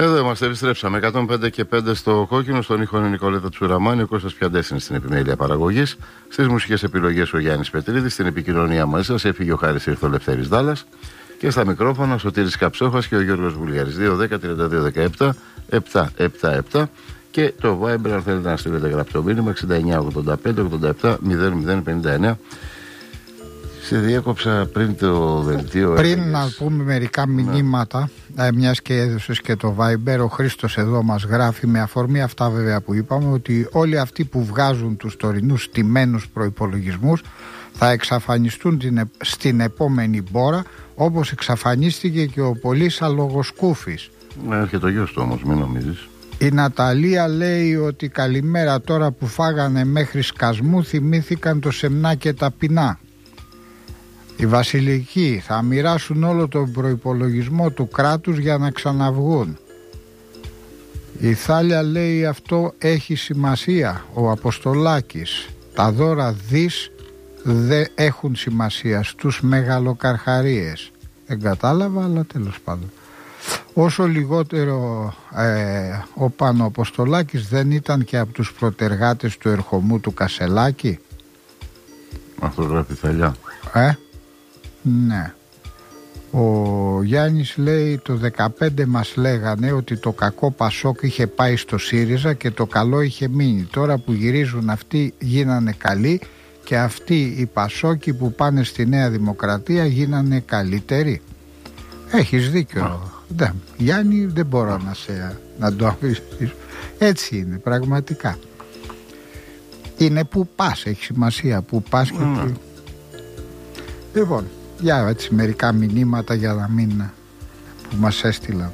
Εδώ είμαστε, επιστρέψαμε. 105 και 5 στο κόκκινο, στον ήχο Νικολέτα Τσουραμάνη, ο Κώστας Πιαντές είναι στην επιμέλεια παραγωγής. Στις μουσικές επιλογές ο Γιάννης Πετρίδης, στην επικοινωνία μαζί σας έφυγε ο Χάρης, ήρθε ο Λευτέρης Δάλλας. Και στα μικρόφωνα ο Σωτήρης Καψόχας και ο Γιώργος Βουλιάρης. 2-10-32-17-777. Και το Viber, αν θέλετε να στείλετε γραπτό μήνυμα, 69-85-87-0-059. Σε διέκοψα πριν το δελτίο. Πριν να πούμε μερικά μηνύματα, μιας και έδωσες και το Viber, ο Χρήστος εδώ μας γράφει, με αφορμή αυτά βέβαια που είπαμε, ότι όλοι αυτοί που βγάζουν τους τωρινούς στημένους προϋπολογισμούς θα εξαφανιστούν στην επόμενη μπόρα, όπως εξαφανίστηκε και ο Πολύς Αλογοσκούφης. Έρχεται ο γιος του όμως, μην νομίζεις. Η Ναταλία λέει ότι καλημέρα, τώρα που φάγανε μέχρι σκασμού θυμήθηκαν το σεμνά και τα πεινά. Η Βασιλική, θα μοιράσουν όλο τον προϋπολογισμό του κράτους για να ξαναβγούν. Η Θάλια λέει αυτό έχει σημασία. Ο Αποστολάκης, τα δώρα δις δεν έχουν σημασία στους μεγαλοκαρχαρίες. Δεν κατάλαβα, αλλά τέλος πάντων. Όσο λιγότερο ο Πάνο Αποστολάκης δεν ήταν και από τους προτεργάτες του ερχομού του Κασελάκη. Αυτό γράφει Θαλιά. Ναι. Ο Γιάννης λέει το 15 μας λέγανε ότι το κακό Πασόκ είχε πάει στο ΣΥΡΙΖΑ και το καλό είχε μείνει. Τώρα που γυρίζουν αυτοί γίνανε καλοί και αυτοί οι Πασόκοι που πάνε στη Νέα Δημοκρατία γίνανε καλύτεροι. Έχεις δίκιο. Γιάννη, δεν μπορώ να το αφήσω. Έτσι είναι πραγματικά. Είναι που πας, έχει σημασία που πας και που... Λοιπόν, για έτσι μερικά μηνύματα για να μην που μας έστειλαν.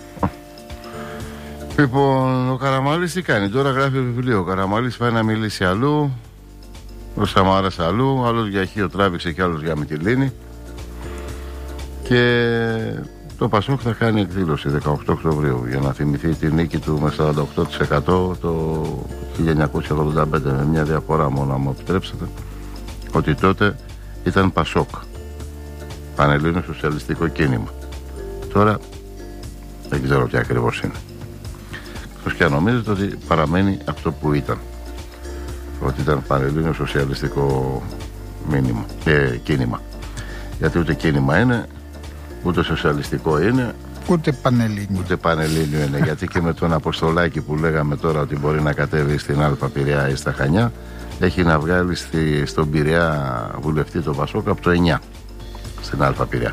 Λοιπόν, ο Καραμαλής τι κάνει, τώρα γράφει βιβλίο. Ο Καραμαλής πάει να μιλήσει αλλού, ο Σαμάρας αλλού, άλλος για Χίο τράβηξε και άλλος για Μυτιλήνη. Και το Πασόκ θα κάνει εκδήλωση 18 Οκτωβρίου για να θυμηθεί τη νίκη του με 48% το 1985, με μια διαφορά μόνο, αν μου επιτρέψετε, ότι τότε ήταν Πασόκ, Πανελλήνιο Σοσιαλιστικό Κίνημα. Τώρα δεν ξέρω τι ακριβώς είναι. Εκτός και αν νομίζετε ότι παραμένει αυτό που ήταν, ότι ήταν Πανελλήνιο Σοσιαλιστικό κίνημα. Γιατί ούτε κίνημα είναι, ούτε σοσιαλιστικό είναι, ούτε πανελλήνιο είναι. Γιατί και με τον Αποστολάκη που λέγαμε τώρα ότι μπορεί να κατέβει στην Άλπα Πειραιά ή στα Χανιά, έχει να βγάλει στον Πειραιά βουλευτή το Πασόκ από το 9 στην Άλπα Πειραιά.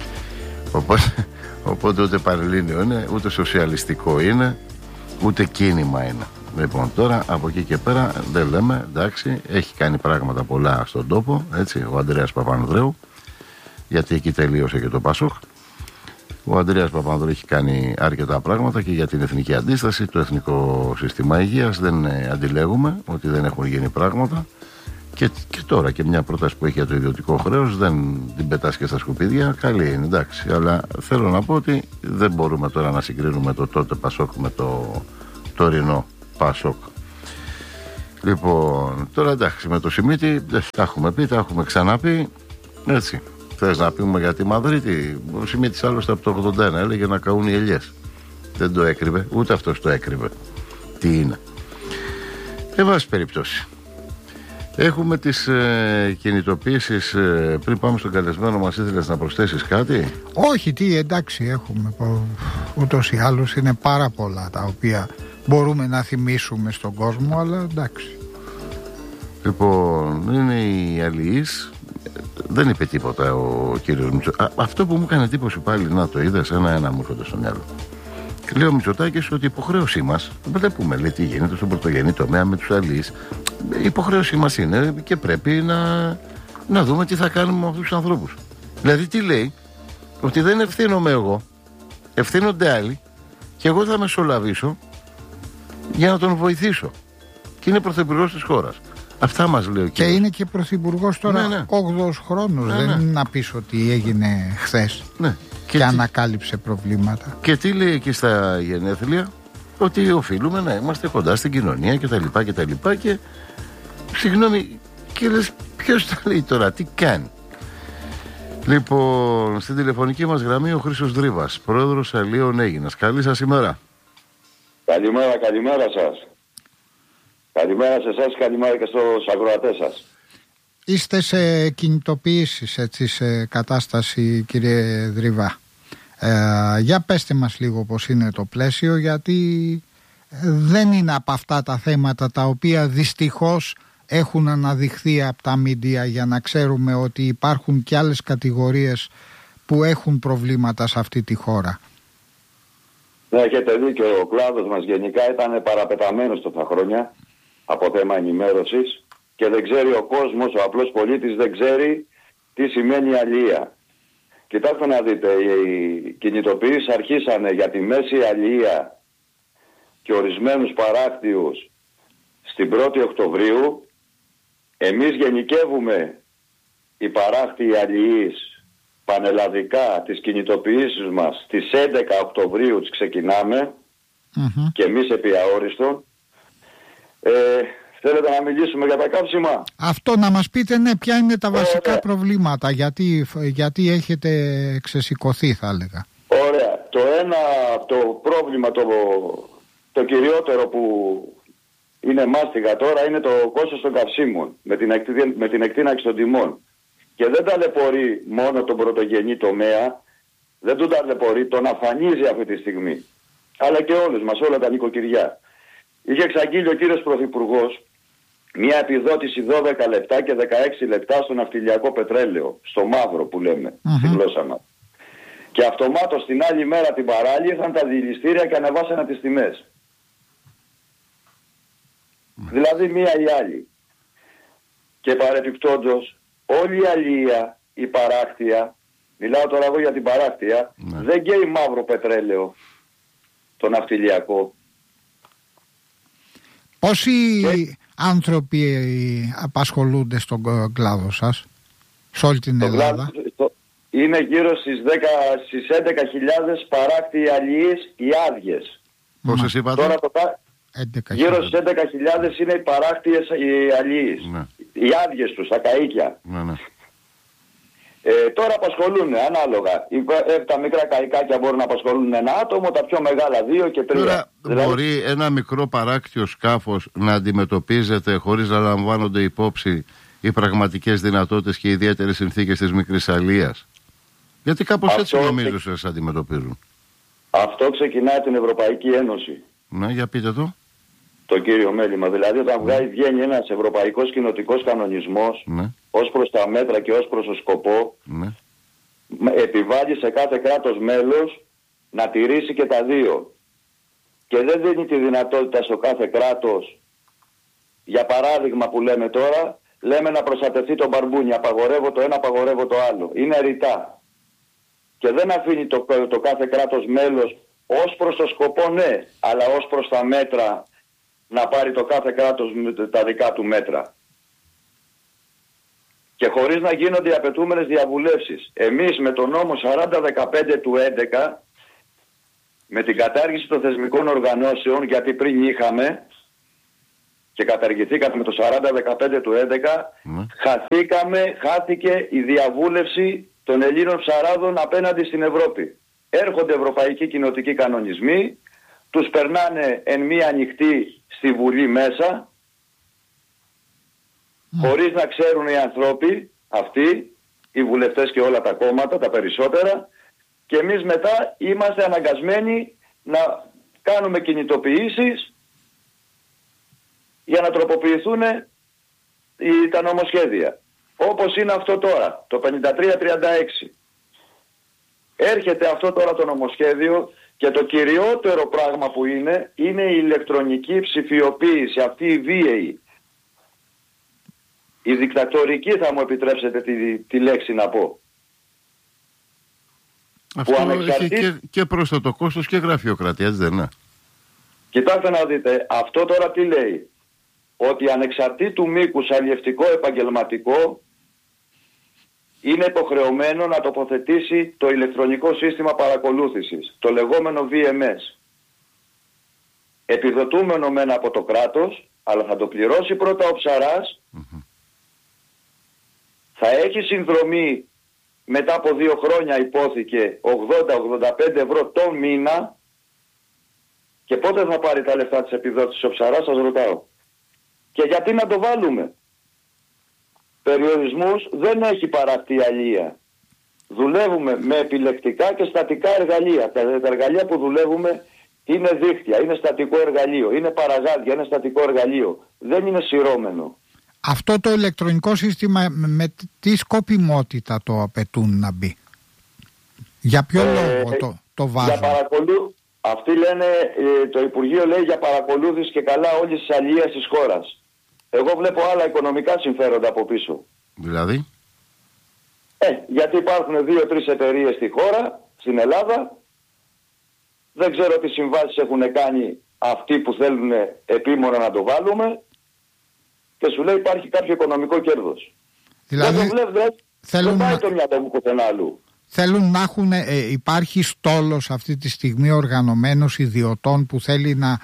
Οπότε ούτε πανελλήνιο είναι, ούτε σοσιαλιστικό είναι, ούτε κίνημα είναι. Λοιπόν, τώρα από εκεί και πέρα δεν λέμε, εντάξει, έχει κάνει πράγματα πολλά στον τόπο, έτσι, ο Ανδρέας Παπανδρέου, γιατί εκεί τελείωσε και το Πασόκ. Ο Ανδρέας Παπανδρέου έχει κάνει αρκετά πράγματα και για την εθνική αντίσταση, το εθνικό σύστημα υγείας. Δεν αντιλέγουμε ότι δεν έχουν γίνει πράγματα. Και τώρα και μια πρόταση που έχει για το ιδιωτικό χρέος δεν την πετάς και στα σκουπίδια. Καλή είναι, εντάξει. Αλλά θέλω να πω ότι δεν μπορούμε τώρα να συγκρίνουμε το τότε Πασόκ με το τωρινό Πασόκ. Λοιπόν, τώρα εντάξει, με το Σιμίτη τα έχουμε πει, τα έχουμε ξαναπεί. Έτσι. Θες να πούμε για τη Μαδρίτη? Ο Σιμίτης άλλωστε από το 81 έλεγε να καούν οι ελιές. Δεν το έκρυβε, ούτε αυτός το έκρυβε. Τι είναι. Εν πάση περιπτώσει, έχουμε τις κινητοποίησεις. Πριν πάμε στον καλεσμένο μας, ήθελες να προσθέσεις κάτι? Όχι, εντάξει, έχουμε. Ούτως ή άλλως είναι πάρα πολλά τα οποία μπορούμε να θυμίσουμε στον κόσμο, αλλά εντάξει. Λοιπόν, είναι οι αλληλείς. Δεν είπε τίποτα ο κύριος Μητσοτάκης. Αυτό που μου έκανε εντύπωση πάλι, να το είδες, ένα μου έρχονται στο μυαλό. Λέει ο Μητσοτάκης ότι η υποχρέωσή μας, δεν πούμε, λέει τι γίνεται στον πρωτογενή τομέα με τους αλληλείς. Η υποχρέωσή μας είναι και πρέπει να δούμε τι θα κάνουμε με αυτούς τους ανθρώπους. Δηλαδή τι λέει? Ότι δεν ευθύνομαι εγώ, ευθύνονται άλλοι και εγώ θα μεσολαβήσω για να τον βοηθήσω. Και είναι πρωθυπουργός της χώρας. Αυτά μας λέει ο κύριος. Και είναι και πρωθυπουργός τώρα 8ος χρόνος. Δεν είναι να πεις ότι έγινε χθες και ανακάλυψε προβλήματα. Και τι λέει εκεί στα γενέθλια? Ότι οφείλουμε να είμαστε κοντά στην κοινωνία κτλ. Και συγγνώμη, και λες ποιος τα λέει τώρα, τι κάνει? Λοιπόν, στην τηλεφωνική μας γραμμή ο Χρήστος Δρύβας, πρόεδρος Αλίων Αίγινας. Καλή σας ημέρα. Καλημέρα σας. Καλημέρα σε εσάς, καλημέρα και στους ακροατές σας. Είστε σε κινητοποιήσεις, έτσι, σε κατάσταση, κύριε Δρύβα. Για πέστε μας λίγο πώς είναι το πλαίσιο, γιατί δεν είναι από αυτά τα θέματα τα οποία δυστυχώς έχουν αναδειχθεί από τα μίντια, για να ξέρουμε ότι υπάρχουν και άλλες κατηγορίες που έχουν προβλήματα σε αυτή τη χώρα. Ναι, έχετε δίκιο. Ο κλάδος μας γενικά ήταν παραπεταμένος τόσα χρόνια από θέμα ενημέρωσης και δεν ξέρει ο κόσμος, ο απλός πολίτης δεν ξέρει τι σημαίνει αλία. Κοιτάξτε να δείτε, οι κινητοποιήσεις αρχίσανε για τη μέση αλία και ορισμένους παράκτιους στην 1η Οκτωβρίου. Εμείς γενικεύουμε οι παράκτιοι αλληλείς πανελλαδικά τις κινητοποιήσεις μας στις 11 Οκτωβρίου τις ξεκινάμε και εμείς επί αόριστον. Θέλετε να μιλήσουμε για τα καύσιμα? Αυτό να μας πείτε, ναι, ποια είναι τα βασικά προβλήματα, γιατί έχετε ξεσηκωθεί, θα έλεγα. Ωραία. Το πρόβλημα, το κυριότερο που είναι μάστιγα τώρα είναι το κόστος των καυσίμων με την εκτείναξη των τιμών. Και δεν ταλαιπωρεί μόνο τον πρωτογενή τομέα, δεν τον ταλαιπωρεί, τον αφανίζει αυτή τη στιγμή. Αλλά και όλους μας, όλα τα νοικοκυριά. Είχε εξαγγείλει ο κύριος Πρωθυπουργός μια επιδότηση 12 λεπτά και 16 λεπτά στο ναυτιλιακό πετρέλαιο, στο μαύρο που λέμε, στη γλώσσα μας. Και αυτομάτως την άλλη μέρα την παράλληλη ήρθαν τα δηληστήρια και ανεβάσανε τις τιμές. Δηλαδή μία ή άλλη. Και παρεπιπτόντως όλη η αλία, η παράκτεια, μιλάω τώρα εγώ για την παράκτεια, δεν καίει μαύρο πετρέλαιο, το ναυτιλιακό. Πόσοι άνθρωποι απασχολούνται στον κλάδο σας, σε όλη την Ελλάδα? Είναι γύρω στις 11.000 παράκτιοι αλλιείς οι άδειες. Πόσες είπατε? Τώρα γύρω στις 11.000 είναι οι παράκτιες οι αλλιείς. Ναι. Οι άδειες τους, τα καΐκια. Ναι. Τώρα απασχολούν ανάλογα. Τα μικρά καϊκάκια μπορούν να απασχολούν ένα άτομο, τα πιο μεγάλα 2 και 3. Τώρα μπορεί ένα μικρό παράκτιο σκάφος να αντιμετωπίζεται χωρίς να λαμβάνονται υπόψη οι πραγματικές δυνατότητες και οι ιδιαίτερες συνθήκες της μικρής αλίας? Γιατί κάπως έτσι νομίζω σας αντιμετωπίζουν. Αυτό ξεκινάει την Ευρωπαϊκή Ένωση. Ναι, για πείτε το. Το κύριο μέλημα. Δηλαδή όταν βγαίνει ένας ευρωπαϊκός κοινοτικός κανονισμός, ως προς τα μέτρα και ως προς το σκοπό, επιβάλλει σε κάθε κράτος μέλος να τηρήσει και τα δύο. Και δεν δίνει τη δυνατότητα στο κάθε κράτος, για παράδειγμα που λέμε τώρα, λέμε να προστατευτεί το μπαρμπούνι, απαγορεύω το ένα, απαγορεύω το άλλο. Είναι ρητά. Και δεν αφήνει το κάθε κράτος μέλος ως προς το σκοπό, ναι, αλλά ως προς τα μέτρα να πάρει το κάθε κράτος τα δικά του μέτρα. Και χωρίς να γίνονται οι απαιτούμενες διαβουλεύσεις. Εμείς με τον νόμο 4015 του 11, με την κατάργηση των θεσμικών οργανώσεων, γιατί πριν είχαμε και καταργηθήκαμε με το 4015 του 11, χάθηκε η διαβούλευση των Ελλήνων ψαράδων απέναντι στην Ευρώπη. Έρχονται ευρωπαϊκοί κοινοτικοί κανονισμοί, τους περνάνε εν μία νυχτή στη Βουλή μέσα, χωρίς να ξέρουν οι άνθρωποι αυτοί, οι βουλευτές και όλα τα κόμματα, τα περισσότερα, και εμείς μετά είμαστε αναγκασμένοι να κάνουμε κινητοποιήσεις για να τροποποιηθούν τα νομοσχέδια. Όπως είναι αυτό τώρα, το 5336. Έρχεται αυτό τώρα το νομοσχέδιο και το κυριότερο πράγμα που είναι η ηλεκτρονική ψηφιοποίηση, αυτή η βίαιη. Η δικτατορική, θα μου επιτρέψετε τη λέξη να πω. Αυτό έχει και πρόσθετο κόστος και γραφειοκρατία, έτσι δεν είναι? Κοιτάξτε να δείτε, αυτό τώρα τι λέει? Ότι ανεξαρτήτου μήκους αλλιευτικό επαγγελματικό είναι υποχρεωμένο να τοποθετήσει το ηλεκτρονικό σύστημα παρακολούθησης, το λεγόμενο VMS. Επιδοτούμενο μεν από το κράτος, αλλά θα το πληρώσει πρώτα ο ψαράς, θα έχει συνδρομή μετά από 2 χρόνια υπόθηκε 80-85 ευρώ το μήνα, και πότε θα πάρει τα λεφτά της επιδότησης ο ψαράς, σας ρωτάω. Και γιατί να το βάλουμε? Περιορισμούς δεν έχει παραχθεί η αλία. Δουλεύουμε με επιλεκτικά και στατικά εργαλεία. Τα εργαλεία που δουλεύουμε είναι δίχτυα, είναι στατικό εργαλείο, είναι παραγάδια, είναι στατικό εργαλείο. Δεν είναι σειρώμενο. Αυτό το ηλεκτρονικό σύστημα με τι σκοπιμότητα το απαιτούν να μπει? Για ποιο λόγο το βάζουν? Αυτοί λένε, το Υπουργείο λέει για παρακολούθηση και καλά όλης της αλίας της χώρας. Εγώ βλέπω άλλα οικονομικά συμφέροντα από πίσω. Δηλαδή? Γιατί υπάρχουν 2-3 εταιρείες στη χώρα, στην Ελλάδα. Δεν ξέρω τι συμβάσεις έχουν κάνει αυτοί που θέλουν επίμονα να το βάλουμε, και σου λέει υπάρχει κάποιο οικονομικό κέρδος. Δηλαδή, δεν το βλέπετε, δεν πάει το μυαλό μου πουθενά αλλού. Θέλουν να έχουν, υπάρχει στόλος αυτή τη στιγμή οργανωμένος ιδιωτών που θέλει να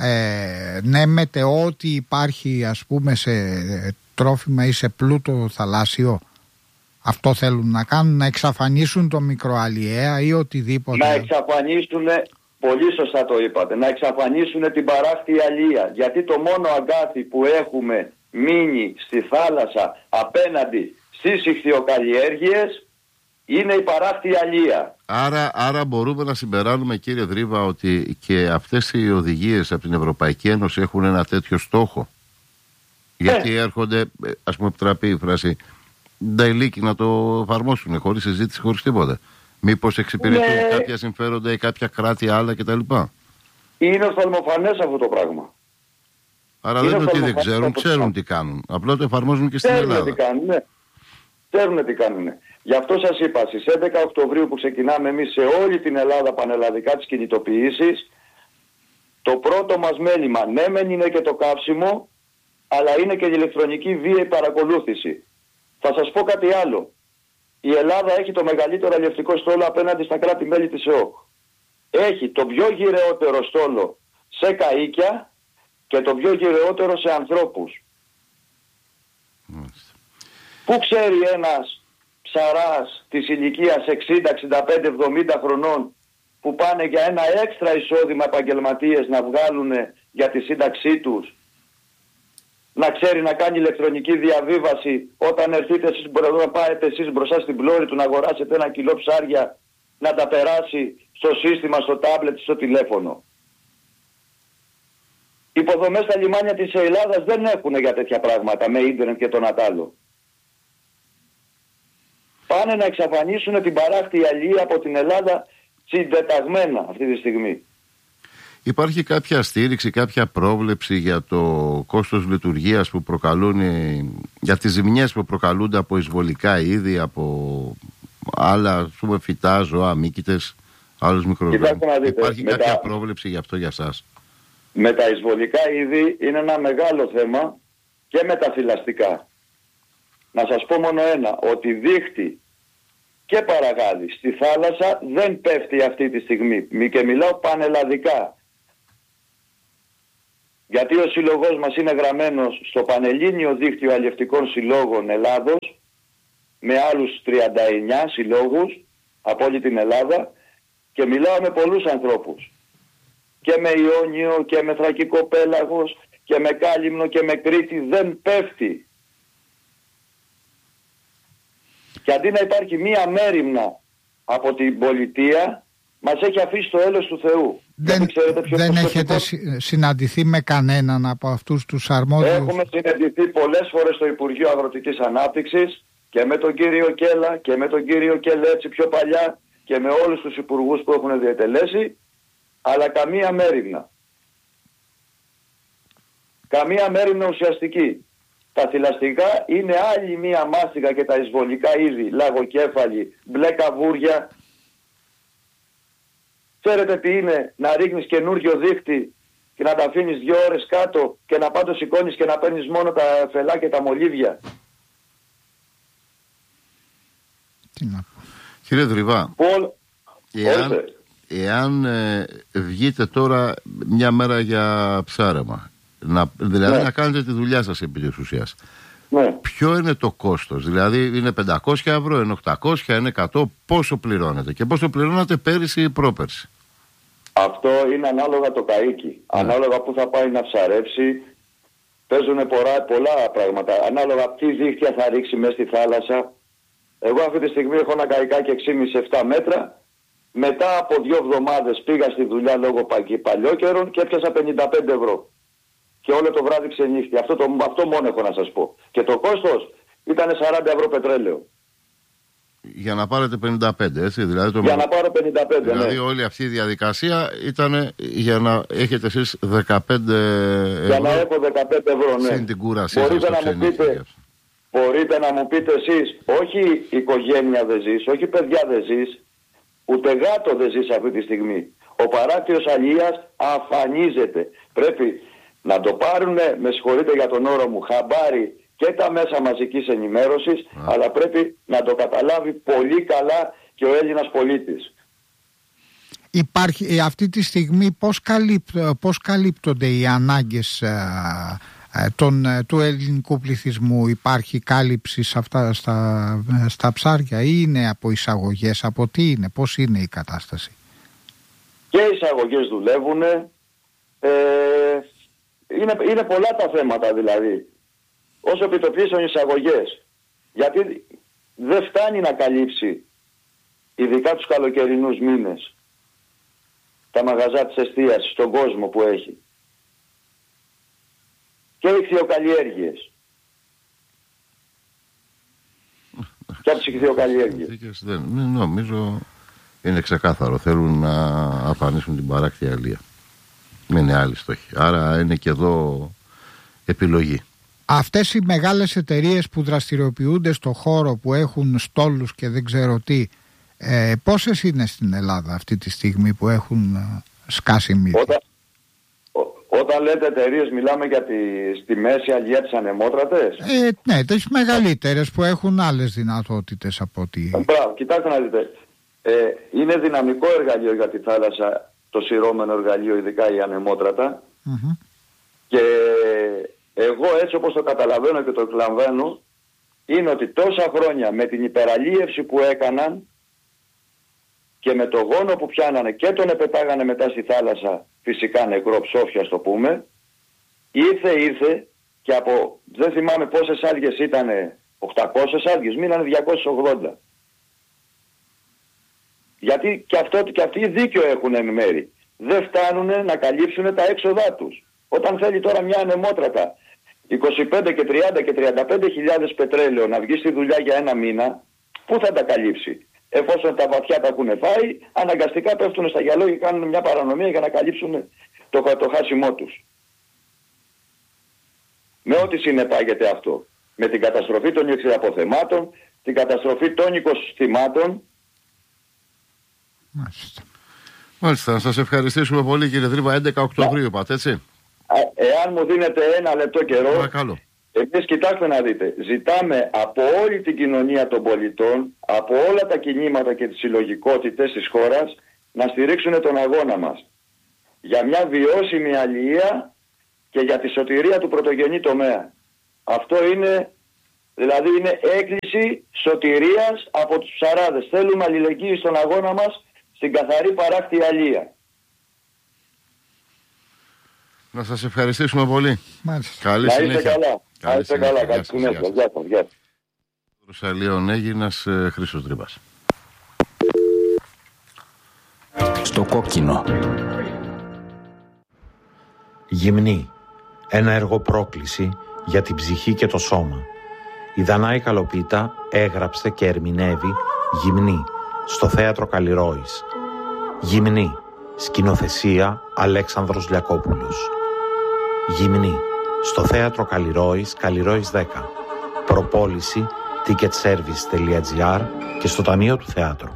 νέμεται ό,τι υπάρχει, ας πούμε, σε τρόφιμα ή σε πλούτο θαλάσσιο. Αυτό θέλουν να κάνουν, να εξαφανίσουν το μικροαλλιέα ή οτιδήποτε? Να εξαφανίσουν, πολύ σωστά το είπατε, να εξαφανίσουν την παράκτη αλία. Γιατί το μόνο αγκάθι που έχουμε μείνει στη θάλασσα απέναντι στις ιχθυοκαλλιέργειες είναι η παράκτη αλία. Άρα μπορούμε να συμπεράνουμε, κύριε Δρύβα, ότι και αυτές οι οδηγίες από την Ευρωπαϊκή Ένωση έχουν ένα τέτοιο στόχο. Γιατί έρχονται, ας πούμε, επιτραπεί η φράση, νταϊλίκι να το εφαρμόσουν χωρίς συζήτηση, χωρίς τίποτα. Μήπως εξυπηρετούν κάποια συμφέροντα ή κάποια κράτη άλλα κτλ. Είναι οφθαλμοφανές αυτό το πράγμα. Άρα δεν είναι ότι δεν ξέρουν τι κάνουν. Απλά το εφαρμόζουν και στην Ελλάδα. Τι κάνουν, ναι. Ξέρουν τι κάνουν. Γι' αυτό σας είπα, στις 11 Οκτωβρίου που ξεκινάμε εμείς σε όλη την Ελλάδα πανελλαδικά τις κινητοποιήσεις, το πρώτο μας μέλημα, ναι μεν είναι και το καύσιμο, αλλά είναι και η ηλεκτρονική βίαιη παρακολούθηση. Θα σας πω κάτι άλλο. Η Ελλάδα έχει το μεγαλύτερο αλλιευτικό στόλο απέναντι στα κράτη-μέλη της ΕΟΚ. Έχει το πιο γυρεότερο στόλο σε καΐκια και το πιο γυρεότερο σε ανθρώπους. Πού ξέρει ένας ψαράς της ηλικίας 60, 65, 70 χρονών που πάνε για ένα έξτρα εισόδημα επαγγελματίες να βγάλουν για τη σύνταξή τους, να ξέρει να κάνει ηλεκτρονική διαβίβαση όταν έρθετε εσείς, να πάετε εσείς μπροστά στην πλώρη του να αγοράσετε 1 κιλό ψάρια, να τα περάσει στο σύστημα, στο τάμπλετ, στο τηλέφωνο. Υποδομές στα λιμάνια της Ελλάδας δεν έχουν για τέτοια πράγματα με ίντερνετ και τον ατάλλο. Πάνε να εξαφανίσουν την παράκτη αλία από την Ελλάδα συντεταγμένα αυτή τη στιγμή. Υπάρχει κάποια στήριξη, κάποια πρόβλεψη για το κόστος λειτουργίας που προκαλούν, για τις ζημιές που προκαλούνται από εισβολικά είδη, από άλλα, ας πούμε, φυτά, ζώα, μύκητες, άλλους μικροοργανισμούς? Υπάρχει κάποια πρόβλεψη για αυτό για εσάς? Με τα εισβολικά είδη είναι ένα μεγάλο θέμα και με τα θηλαστικά. Να σας πω μόνο ένα, ότι δίχτυ και παραγάδι στη θάλασσα δεν πέφτει αυτή τη στιγμή, και μιλάω πανελλαδικά. Γιατί ο σύλλογός μας είναι γραμμένος στο Πανελλήνιο Δίκτυο Αλλιευτικών Συλλόγων Ελλάδος, με άλλους 39 συλλόγους από όλη την Ελλάδα, και μιλάω με πολλούς ανθρώπους. Και με Ιόνιο και με Θρακικό Πέλαγος και με Κάλυμνο και με Κρήτη δεν πέφτει. Και αντί να υπάρχει μία μέριμνα από την πολιτεία, μας έχει αφήσει το έλεος του Θεού. Δεν έχετε συναντηθεί με κανέναν από αυτούς τους αρμόδιους? Έχουμε συναντηθεί πολλές φορές στο Υπουργείο Αγροτικής Ανάπτυξης και με τον κύριο Κέλα και με τον κύριο Κελέτσι πιο παλιά και με όλους τους υπουργούς που έχουν διατελέσει, αλλά καμία μέριμνα. Καμία μέριμνα ουσιαστική. Τα θηλαστικά είναι άλλη μία μάστιγα και τα εισβολικά είδη, λαγοκέφαλοι, μπλε καβούρια. Ξέρετε τι είναι να ρίχνεις καινούριο δίχτυ και να τα αφήνεις 2 ώρες κάτω και να πάντως σηκώνεις και να παίρνεις μόνο τα φελά και τα μολύβια? Τι να πω. Κύριε Δρυβά, εάν βγείτε τώρα μια μέρα για ψάρεμα, δηλαδή να κάνετε τη δουλειά σας επί της ουσίας, Ναι. Ποιο είναι το κόστος? Δηλαδή είναι 500 ευρώ, είναι 800, είναι 100, πόσο πληρώνετε και πόσο πληρώνατε πέρυσι ή πρόπερσι? Αυτό είναι ανάλογα το καΐκι. Ανάλογα που θα πάει να ψαρέψει. Παίζουν πολλά πράγματα. Ανάλογα τι δίχτυα θα ρίξει μέσα στη θάλασσα. Εγώ αυτή τη στιγμή έχω ένα καϊκάκι 6,5-7 μέτρα. Μετά από 2 εβδομάδες πήγα στη δουλειά λόγω παλιόκαιρων και έπιασα 55 ευρώ. Και όλο το βράδυ ξενύχτη. Αυτό μόνο έχω να σας πω. Και το κόστος ήταν 40 ευρώ πετρέλαιο. Για να πάρετε 55, έτσι? Δηλαδή για να πάρω 55, δηλαδή ναι. όλη αυτή η διαδικασία ήταν για να έχετε εσείς 15 ευρώ. Για να έχω 15 ευρώ, ναι. Συν την κούρασή σας στο ξενύχτη. Μπορείτε να μου πείτε εσείς, όχι οικογένεια δεν ζεις, όχι παιδιά δεν ζεις, ούτε γάτο δεν ζεις αυτή τη στιγμή. Ο παράκτιος αλίας αφανίζεται. Πρέπει να το πάρουν, με συγχωρείτε για τον όρο μου, χαμπάρι και τα μέσα μαζικής ενημέρωσης, αλλά πρέπει να το καταλάβει πολύ καλά και ο Έλληνας πολίτης. Υπάρχει αυτή τη στιγμή πώς καλύπτονται οι ανάγκες του ελληνικού πληθυσμού? Υπάρχει κάλυψη σε αυτά στα ψάρια ή είναι από εισαγωγές? Από τι είναι, πώς είναι η κατάσταση? Και οι εισαγωγές δουλεύουν. Είναι πολλά τα θέματα δηλαδή. Όσο επιτοπλίσουν οι εισαγωγές. Γιατί δεν φτάνει να καλύψει, ειδικά τους καλοκαιρινούς μήνες, τα μαγαζά της εστίασης, στον κόσμο που έχει. Και οι ηχθειοκαλλιέργειες. Και από τις ηχθειοκαλλιέργειες. Νομίζω είναι ξεκάθαρο. Θέλουν να αφανίσουν την παράκτια αλεία. Μην είναι άλλη στόχη. Άρα είναι και εδώ επιλογή. Αυτές οι μεγάλες εταιρείες που δραστηριοποιούνται στο χώρο, που έχουν στόλους και δεν ξέρω τι, πόσες είναι στην Ελλάδα αυτή τη στιγμή που έχουν σκάσει μύτη? Όταν λέτε εταιρείες, μιλάμε για στη μέση αλία της ανεμότρατες. Ναι, τις μεγαλύτερες που έχουν άλλες δυνατότητες από ό,τι... Μπράβο, κοιτάξτε να δείτε. Είναι δυναμικό εργαλείο για τη θάλασσα, το σειρώμενο εργαλείο, ειδικά η ανεμότρατα. Και εγώ έτσι όπως το καταλαβαίνω και το εκλαμβάνω, είναι ότι τόσα χρόνια με την υπεραλίευση που έκαναν και με το γόνο που πιάνανε και τον επετάγανε μετά στη θάλασσα, φυσικά νεκρό ψόφια το πούμε, ήρθε και από, δεν θυμάμαι πόσες άλγες ήτανε, 800 άλγες, μείνανε 280. Γιατί και αυτοί δίκιο έχουν εν μέρη. Δεν φτάνουν να καλύψουν τα έξοδά τους. Όταν θέλει τώρα μια ανεμότρατα 25 και 30 και 35 χιλιάδες πετρέλαιο να βγει στη δουλειά για ένα μήνα, πού θα τα καλύψει? Εφόσον τα βαθιά τα έχουν φάει, αναγκαστικά πέφτουν στα γυαλό και κάνουν μια παρανομία για να καλύψουν το χάσιμό τους. Με ό,τι συνεπάγεται αυτό. Με την καταστροφή των ηχθειαποθεμάτων, την καταστροφή των οικοσυστημάτων. Μάλιστα. Να σας ευχαριστήσουμε πολύ, κύριε Δρύβα. 11 Οκτωβρίου είπατε, έτσι? Εάν μου δίνετε ένα λεπτό καιρό, παρακαλώ. Εμείς κοιτάξτε να δείτε, ζητάμε από όλη την κοινωνία των πολιτών, από όλα τα κινήματα και τις συλλογικότητες της χώρας, να στηρίξουν τον αγώνα μας για μια βιώσιμη αλληλεία και για τη σωτηρία του πρωτογενή τομέα. Αυτό είναι, δηλαδή είναι έκκληση σωτηρίας από τους ψαράδες. Θέλουμε αλληλεγγύη στον αγώνα μας στην καθαρή παράκτη αλληλεία. Να σας ευχαριστήσουμε πολύ. Μάλιστα. Καλή συνέχεια. Να είστε καλά. Να είστε καλά. Καλή συνέχεια. Γεια σας. Ρουσαλίων Αίγινας, Χρήστος Δρύβας. Στο κόκκινο. Γυμνή. Ένα έργο πρόκληση για την ψυχή και το σώμα. Η Δανάη Καλοπίτα έγραψε και ερμηνεύει Γυμνή στο Θέατρο Καλλιρόης. Γυμνή. Σκηνοθεσία Αλέξανδρος Λιακόπουλος. Γυμνή στο Θέατρο Καλλιρόης, Καλλιρόης 10. Προπόληση ticketservice.gr και στο Ταμείο του Θεάτρου.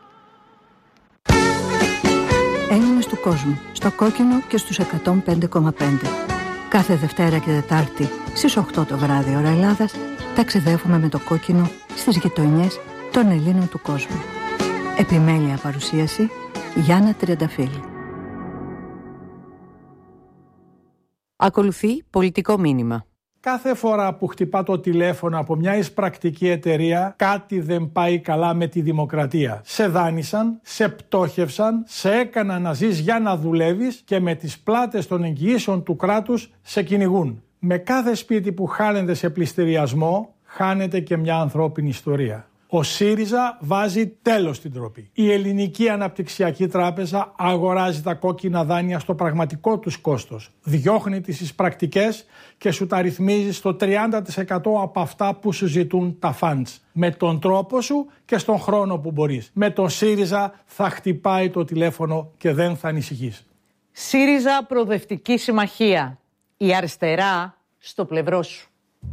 Έλληνες του κόσμου, στο κόκκινο και στους 105,5. Κάθε Δευτέρα και Τετάρτη στις 8 το βράδυ ώρα Ελλάδας ταξιδεύουμε με το κόκκινο στις γειτονιές των Ελλήνων του κόσμου. Επιμέλεια παρουσίαση Γιάννα Τριανταφύλλου. Ακολουθεί πολιτικό μήνυμα. κάθε φορά που χτυπά το τηλέφωνο από μια εισπρακτική εταιρεία, κάτι δεν πάει καλά με τη δημοκρατία. Σε δάνεισαν, σε πτώχευσαν, σε έκαναν να ζεις για να δουλεύεις και με τις πλάτες των εγγυήσεων του κράτους σε κυνηγούν. Με κάθε σπίτι που χάνεται σε πληστηριασμό, χάνεται και μια ανθρώπινη ιστορία. Ο ΣΥΡΙΖΑ βάζει τέλος στην ντροπή. Η Ελληνική Αναπτυξιακή Τράπεζα αγοράζει τα κόκκινα δάνεια στο πραγματικό τους κόστος. Διώχνει τις εισπρακτικές και σου τα ρυθμίζει στο 30% από αυτά που σου ζητούν τα funds. Με τον τρόπο σου και στον χρόνο που μπορείς. Με τον ΣΥΡΙΖΑ θα χτυπάει το τηλέφωνο και δεν θα ανησυχείς. ΣΥΡΙΖΑ Προοδευτική Συμμαχία. Η αριστερά στο πλευρό σου.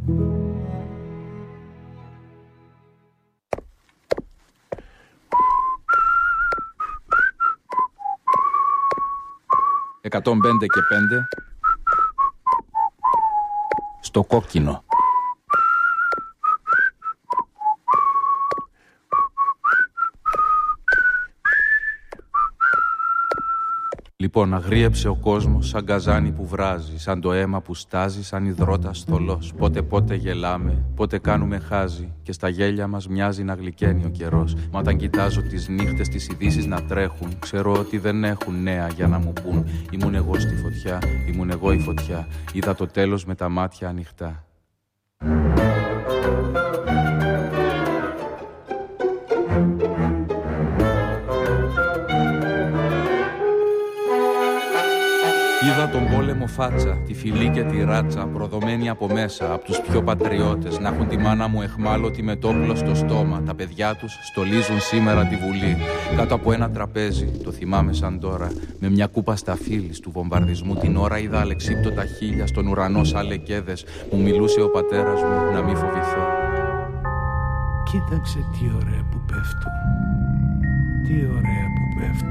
«105 και 5» στο κόκκινο. Λοιπόν, αγρίεψε ο κόσμος σαν γκαζάνι που βράζει, σαν το αίμα που στάζει, σαν υδρότας θολός. Πότε γελάμε, πότε κάνουμε χάζι και στα γέλια μας μοιάζει να γλυκαίνει ο καιρός. Μα όταν κοιτάζω τις νύχτες, τις ειδήσεις να τρέχουν, ξέρω ότι δεν έχουν νέα για να μου πούν. Ήμουν εγώ στη φωτιά, ήμουν εγώ η φωτιά, είδα το τέλος με τα μάτια ανοιχτά. Είδα τον πόλεμο φάτσα, τη φυλή και τη ράτσα, προδομένη από μέσα, από τους πιο πατριώτες, να έχουν τη μάνα μου εχμάλωτη με το όπλο στο στόμα. Τα παιδιά τους στολίζουν σήμερα τη Βουλή, κάτω από ένα τραπέζι, το θυμάμαι σαν τώρα, με μια κούπα σταφύλης του βομβαρδισμού. Την ώρα είδα αλεξίπτωτα χείλια στον ουρανό σαν λεκέδες, μου μιλούσε ο πατέρας μου να μη φοβηθώ. Κοίταξε τι ωραία που πέφτουν, τι ωραία που πέφτουν.